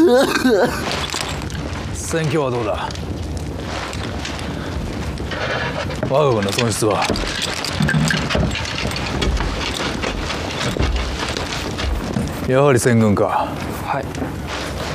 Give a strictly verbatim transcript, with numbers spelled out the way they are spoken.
戦況はどうだ。我が軍の損失は。やはり戦軍か。 はい。